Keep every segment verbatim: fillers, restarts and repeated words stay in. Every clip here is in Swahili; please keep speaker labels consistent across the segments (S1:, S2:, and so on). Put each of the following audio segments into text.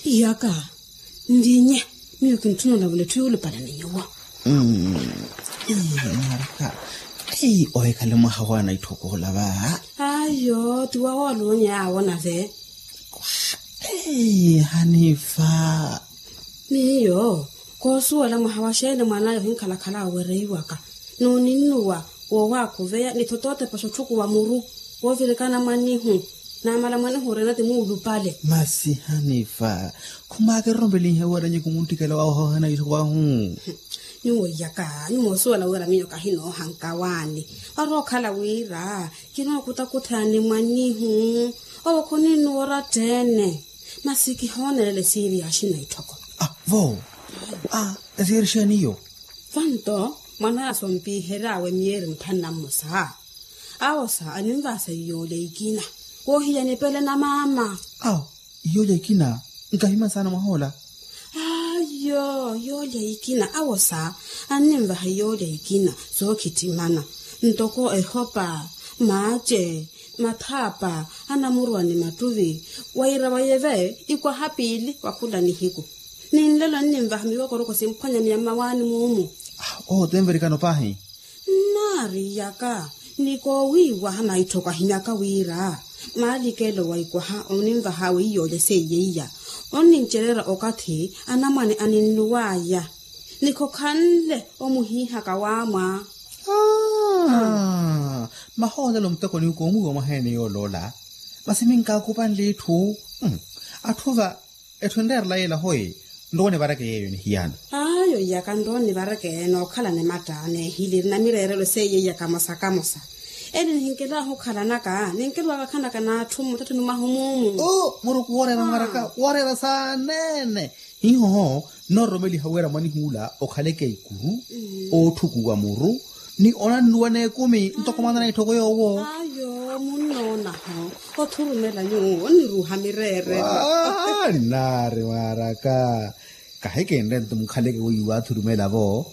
S1: Yaka, ndinye, miyo kintuno na vile tuyule pala ni nyewa.
S2: Mm. Iya, maraka. Hey, oe kalema hawana itoko lava.
S1: Ayo, tuwa walu nye awana ve.
S2: Hey, Hanifa.
S1: Miyo, kosu wala mahawashele mwanayo hinkala kala were waka. No ninuwa, wawako vea, nitotote pashochuku wa muru. Wafilikana manihu. Na mala manihu renati muulu pale.
S2: Masi Hanifa. Kumake rombeli hewa ranyi kumuntikala wa ohana ituwa huu.
S1: Nyuo yaka, nyuo suwala wera miyo kahino hankawani. Waro kala wira, kino kutakutani manihu. Owa kuninu wara tene. Masiki hone lele siri ashina itoko.
S2: Ah, vo. Ah, ziri shaniyo.
S1: Fanto, mwana asompi herawe mieri mpana musa. Awosa, animvasa yole ikina. Wohiya nipele na mama.
S2: Aw, yole ikina. Nkahima sana mahola.
S1: Ayo, yole ikina. Awosa, animvaha yole ikina. So kitimana. Ntoko ehopa, maje, matapa, anamurwa ni matuvi. Waira wayeve, ikwa hapili, wakula ni hiku. Ninlelo nimvaha miwa koroko simpanya ni amawani mumu.
S2: Oh, temverikano pahi.
S1: Nari yaka. Niko wiwa hana itoka hinyaka wira. Maali kelo wa ikuwa onimva hawe iyo lese yeya. Onincherera okati anamane aninuwaya. Niko kanle omuhiha kawama.
S2: Ah, mahola lo mtoko ni ukomu wa mahene yo lola. Masiminka kupanle tu. Hmm. Atuva etwender la yela hoi. Ndone barake yeyo ni hiyana.
S1: Ayo yaka ndone barake no kala ne mata ne hili na mirere lo se yeya kamasa kamasa. Eni hinkela ho kala naka, ninkela wakana kana tumu tatu numahumumu.
S2: Oh, muruku warera maraka, warera sa nene. Hiho ho, no romeli hawera mani hula, o kaleke ikuru, mm. o tuku wa muru, ni ona nuwane kumi, ntoko mandana itoko yo wo.
S1: Ayo, munona ho, o turu mela nyu, oni ruha mirere.
S2: Ah, nare maraka. Kaheke ndento mkaleke uiwa turu mela bo.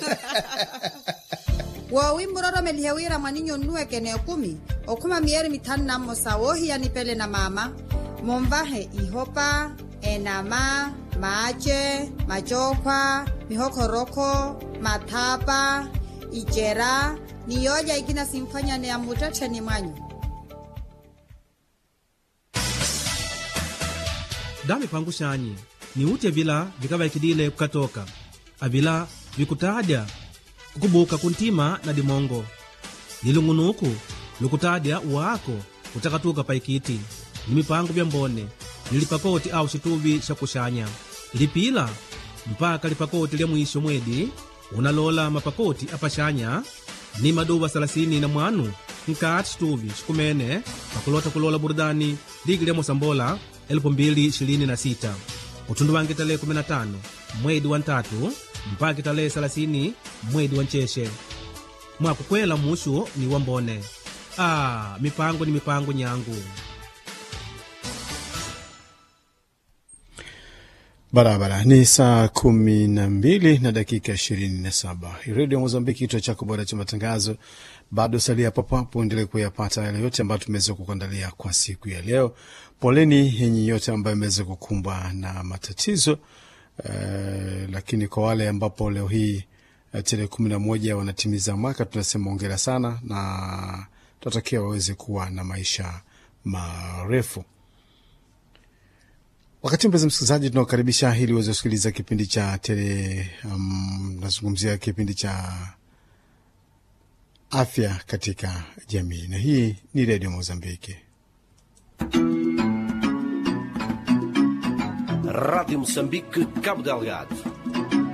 S3: Wa wimburoro melihewira maninyo nuwe kene kumi, okuma mieri mitani na mosa wohi ya nipele na mama, momvahe ihopa, enama, mache, majokwa, mihokoroko, matapa, ijera, niyoja ikina simfanya ne amutache ni manyu.
S4: Dami pangu shanyi, ni ute vila vikaba ikidile kukatoka, avila vikutadia, kukubuka kuntima na dimongo. Nilungunuku, lukutadia uwako, utakatuka paikiti. Nimipangu vya mbone, nilipakoti au shituvi shakushanya. Lipila, mpaka lipakoti lia mwisho mwedi, unalola mapakoti apashanya, ni maduwa salasini na mwanu, nkati shituvi shikumene, pakulota kulola burudani, ligi lia mosambola, elfu mbili shilini na sita. Utundu wangi tale kuminatano, mwedi wantatu, mpaka tale salasini, mwedi wancheshe. Mwakukwela mushu ni wambone. Ah, mipango ni mipango nyangu.
S5: Barabara ni saa kumi na mbili na dakika ishirini na saba. Radio Mozambiki, kituo chako bora cha matangazo. Bado salia papo hapo, endelee kuyapata yale yote ambayo tumeweza kukuandalia kwa siku ya leo. Poleni yenye yote ambayo imeweza kukumbwa na matatizo. Uh, lakini kwa wale ambapo leo hii uh, tarehe kumi na moja wanatimiza mwaka, tunasema hongera sana na tutatakia waweze kuwa na maisha marefu. Wakati mpenzi msikilizaji, tunakaribisha ili uweze kusikiliza kipindi cha tele um, nazungumzia kipindi cha afya katika jamii, na hii ni Radio Mozambiki.
S6: Rádio Moçambique, Cabo Delgado.